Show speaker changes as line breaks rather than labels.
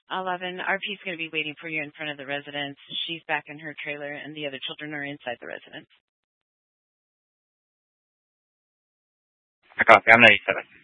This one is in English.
11, RP's going to be waiting for you in front of the residence. She's back in her trailer, and the other children are inside the residence.
I copy. I'm 97.